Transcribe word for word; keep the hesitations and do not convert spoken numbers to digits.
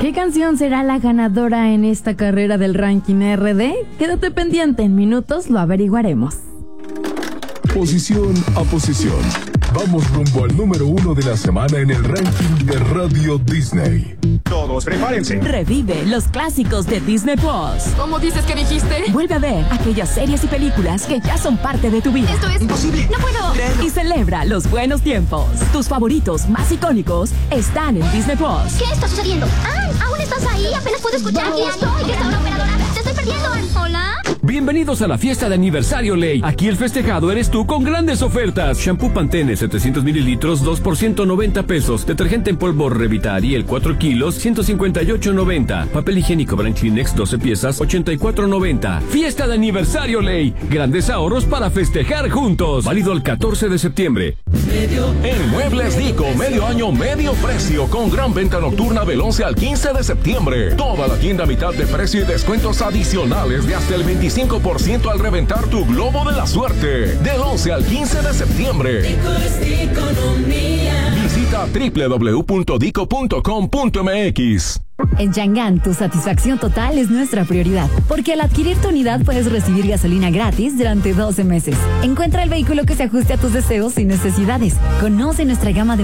¿Qué canción será la ganadora en esta carrera del ranking R D? Quédate pendiente, en minutos lo averiguaremos. Posición a posición. Vamos rumbo al número uno de la semana en el ranking de Radio Disney. Todos prepárense. Revive los clásicos de Disney Plus. ¿Cómo dices que dijiste? Vuelve a ver aquellas series y películas que ya son parte de tu vida. Esto es imposible. No puedo. Y celebra los buenos tiempos. Tus favoritos más icónicos están en Disney Plus. ¿Qué está sucediendo? ¡Ah! ¿Aún estás ahí? Apenas puedo escuchar. Aquí estoy. ¿Qué está una operadora? ¡Te estoy perdiendo! ¿Hola? Bienvenidos a la fiesta de aniversario Ley. Aquí el festejado eres tú con grandes ofertas. Shampoo Pantene setecientos mililitros, dos por ciento noventa pesos. Detergente en polvo Revitariel cuatro kilos, ciento cincuenta y ocho noventa. Papel higiénico Brand Kleenex doce piezas, ochenta y cuatro noventa. Fiesta de aniversario Ley. Grandes ahorros para festejar juntos. Válido el catorce de septiembre. En Muebles Dico, medio año, medio precio, con gran venta nocturna del once al quince de septiembre. Toda la tienda a mitad de precio y descuentos adicionales de hasta el veinticinco por ciento al reventar tu globo de la suerte. Del once al quince de septiembre. Visita doble u doble u doble u punto dico punto com punto m x. En Chang'an, tu satisfacción total es nuestra prioridad, porque al adquirir tu unidad puedes recibir gasolina gratis durante doce meses. Encuentra el vehículo que se ajuste a tus deseos y necesidades. Conoce nuestra gama de